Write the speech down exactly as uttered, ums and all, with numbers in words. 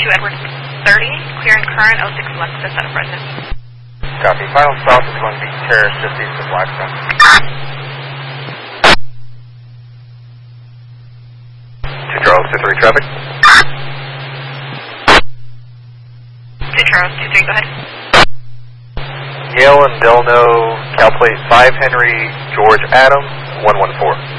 two Edward thirty, clearing current oh six Lexus out of residence. Copy. Final south is going to be Terrace, just east of Blackstone. Two Charles, two three traffic. Two Charles, two three, go ahead. Yale and Delno, Cal Plate five Henry, George Adam, one one four.